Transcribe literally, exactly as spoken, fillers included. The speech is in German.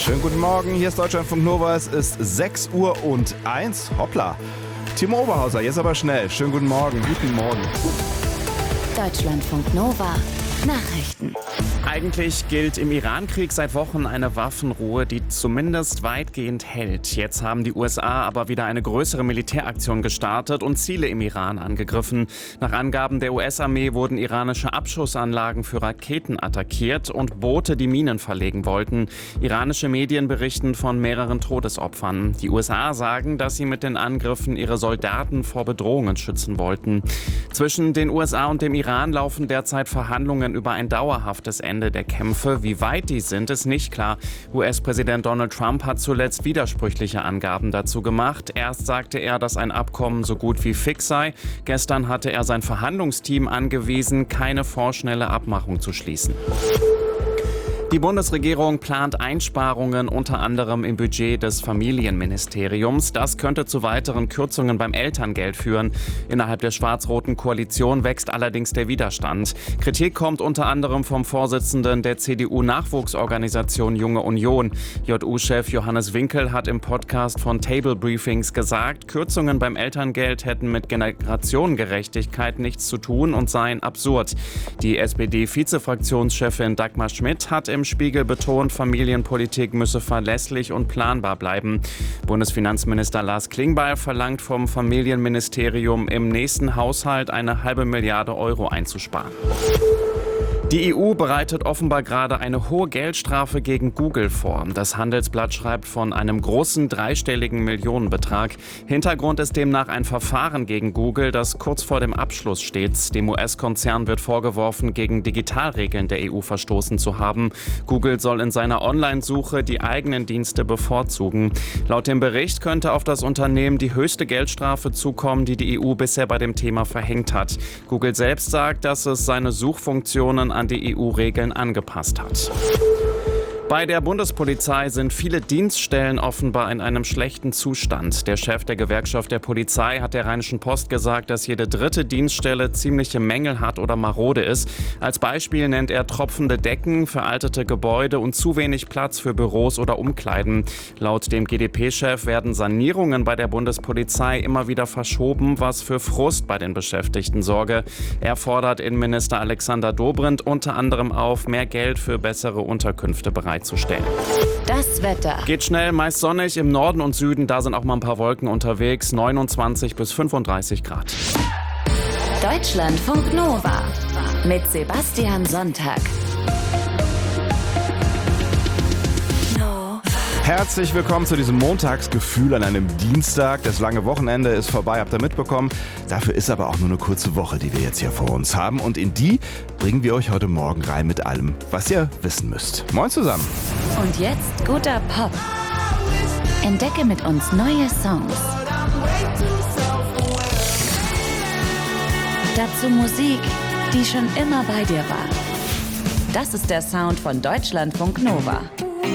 Schönen guten Morgen, hier ist Deutschlandfunk Nova, es ist sechs Uhr und eins. Hoppla. Timo Oberhauser, jetzt aber schnell. Schönen guten Morgen. Guten Morgen. Deutschlandfunk Nova. Nachrichten. Eigentlich gilt im Iran-Krieg seit Wochen eine Waffenruhe, die zumindest weitgehend hält. Jetzt haben die U S A aber wieder eine größere Militäraktion gestartet und Ziele im Iran angegriffen. Nach Angaben der U S-Armee wurden iranische Abschussanlagen für Raketen attackiert und Boote, die Minen verlegen wollten. Iranische Medien berichten von mehreren Todesopfern. Die U S A sagen, dass sie mit den Angriffen ihre Soldaten vor Bedrohungen schützen wollten. Zwischen den U S A und dem Iran laufen derzeit Verhandlungen über ein dauerhaftes Ende der Kämpfe. Wie weit die sind, ist nicht klar. U S-Präsident Donald Trump hat zuletzt widersprüchliche Angaben dazu gemacht. Erst sagte er, dass ein Abkommen so gut wie fix sei. Gestern hatte er sein Verhandlungsteam angewiesen, keine vorschnelle Abmachung zu schließen. Die Bundesregierung plant Einsparungen unter anderem im Budget des Familienministeriums. Das könnte zu weiteren Kürzungen beim Elterngeld führen. Innerhalb der schwarz-roten Koalition wächst allerdings der Widerstand. Kritik kommt unter anderem vom Vorsitzenden der C D U-Nachwuchsorganisation Junge Union. J U-Chef Johannes Winkel hat im Podcast von Table Briefings gesagt, Kürzungen beim Elterngeld hätten mit Generationengerechtigkeit nichts zu tun und seien absurd. Die S P D-Vizefraktionschefin Dagmar Schmidt hat im Spiegel betont, Familienpolitik müsse verlässlich und planbar bleiben. Bundesfinanzminister Lars Klingbeil verlangt vom Familienministerium im nächsten Haushalt eine halbe Milliarde Euro einzusparen. Die E U bereitet offenbar gerade eine hohe Geldstrafe gegen Google vor. Das Handelsblatt schreibt von einem großen dreistelligen Millionenbetrag. Hintergrund ist demnach ein Verfahren gegen Google, das kurz vor dem Abschluss steht. Dem U S-Konzern wird vorgeworfen, gegen Digitalregeln der E U verstoßen zu haben. Google soll in seiner Online-Suche die eigenen Dienste bevorzugen. Laut dem Bericht könnte auf das Unternehmen die höchste Geldstrafe zukommen, die die E U bisher bei dem Thema verhängt hat. Google selbst sagt, dass es seine Suchfunktionen an die E U-Regeln angepasst hat. Bei der Bundespolizei sind viele Dienststellen offenbar in einem schlechten Zustand. Der Chef der Gewerkschaft der Polizei hat der Rheinischen Post gesagt, dass jede dritte Dienststelle ziemliche Mängel hat oder marode ist. Als Beispiel nennt er tropfende Decken, veraltete Gebäude und zu wenig Platz für Büros oder Umkleiden. Laut dem G d P-Chef werden Sanierungen bei der Bundespolizei immer wieder verschoben, was für Frust bei den Beschäftigten sorge. Er fordert Innenminister Alexander Dobrindt unter anderem auf, mehr Geld für bessere Unterkünfte bereitzustellen. Das Wetter. Geht schnell, meist sonnig. Im Norden und Süden, da sind auch mal ein paar Wolken unterwegs. neunundzwanzig bis fünfunddreißig Grad. Deutschlandfunk Nova mit Sebastian Sonntag. Herzlich willkommen zu diesem Montagsgefühl an einem Dienstag. Das lange Wochenende ist vorbei, habt ihr mitbekommen. Dafür ist aber auch nur eine kurze Woche, die wir jetzt hier vor uns haben. Und in die bringen wir euch heute Morgen rein mit allem, was ihr wissen müsst. Moin zusammen. Und jetzt guter Pop. Entdecke mit uns neue Songs. Dazu Musik, die schon immer bei dir war. Das ist der Sound von Deutschlandfunk Nova.